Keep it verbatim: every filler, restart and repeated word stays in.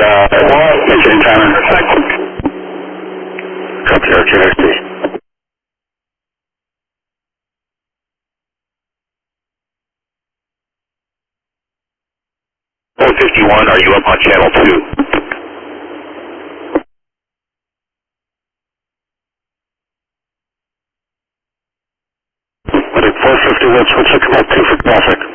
uh, mentioning timer. Copy R Q X T. one fifty-one, are you up on channel two? four fifty-one, switch to command two for traffic.